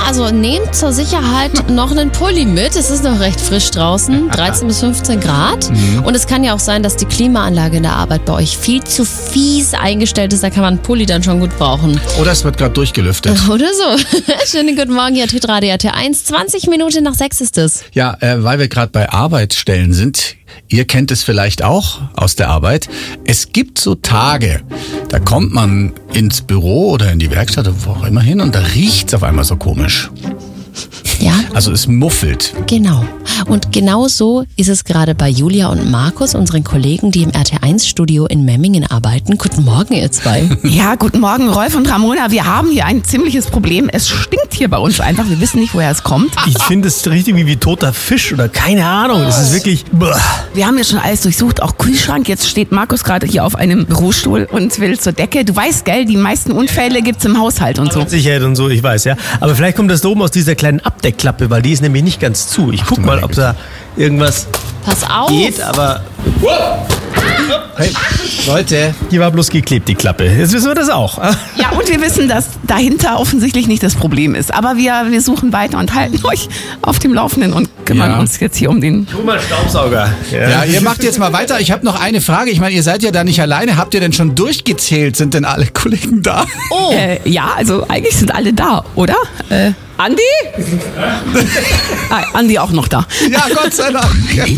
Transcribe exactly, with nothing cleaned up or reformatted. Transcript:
also nehmt zur Sicherheit noch einen Pulli mit. Es ist noch recht frisch draußen, dreizehn bis fünfzehn Grad. Mhm. Und es kann ja auch sein, dass die Klimaanlage in der Arbeit bei euch viel zu fies eingestellt ist. Da kann man einen Pulli dann schon gut brauchen. Oder es wird gerade durchgelüftet. Oder so. Schönen guten Morgen, hier Radio R T eins. zwanzig Minuten nach sechs ist es. Ja, äh, weil wir gerade bei Arbeitsstellen sind. Ihr kennt es vielleicht auch aus der Arbeit. Es gibt so Tage, da kommt man ins Büro oder in die Werkstatt oder wo auch immer hin und da riecht's auf einmal so komisch. Ja. Also es muffelt. Genau. Und genau so ist es gerade bei Julia und Markus, unseren Kollegen, die im R T eins Studio in Memmingen arbeiten. Guten Morgen, ihr zwei. Ja, guten Morgen, Rolf und Ramona. Wir haben hier ein ziemliches Problem. Es stinkt hier bei uns einfach. Wir wissen nicht, woher es kommt. Ich finde es richtig wie, wie toter Fisch oder keine Ahnung. Es ist wirklich... Bäh. Wir haben ja schon alles durchsucht, auch Kühlschrank. Jetzt steht Markus gerade hier auf einem Bürostuhl und will zur Decke. Du weißt, gell, die meisten Unfälle gibt's im Haushalt und so. Mit Sicherheit und so, ich weiß, ja. Aber vielleicht kommt das da oben aus dieser kleinen Abdeckklappe, weil die ist nämlich nicht ganz zu. Ich guck mal, ob da irgendwas Pass auf. geht, aber... Hey, Leute. Hier war bloß geklebt, die Klappe. Jetzt wissen wir das auch. Ja, und wir wissen, dass dahinter offensichtlich nicht das Problem ist. Aber wir, wir suchen weiter und halten euch auf dem Laufenden und kümmern Ja. uns jetzt hier um den... Tu mal Staubsauger. Ja, ihr macht jetzt mal weiter. Ich habe noch eine Frage. Ich meine, ihr seid ja da nicht alleine. Habt ihr denn schon durchgezählt? Sind denn alle Kollegen da? Oh. Äh, ja, also eigentlich sind alle da, oder? Äh, Andi? ah, Andi auch noch da. Ja, Gott sei Dank.